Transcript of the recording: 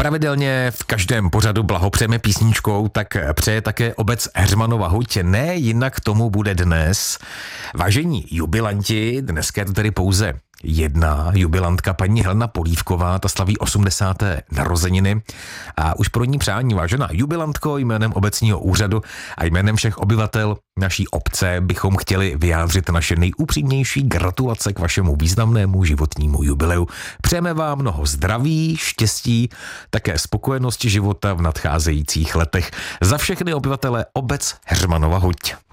Pravidelně v každém pořadu blahopřejeme písničkou, tak přeje také obec Heřmanova Huť. Ne, jinak tomu bude dnes. Vážení jubilanti, dneska je to tedy pouze jedna jubilantka, paní Helena Polívková, ta slaví 80. narozeniny a už pro ní přání, vážená jubilantko, jménem obecního úřadu a jménem všech obyvatel naší obce bychom chtěli vyjádřit naše nejupřímnější gratulace k vašemu významnému životnímu jubileu. Přejeme vám mnoho zdraví, štěstí, také spokojenosti života v nadcházejících letech. Za všechny obyvatele obec Heřmanova Huť.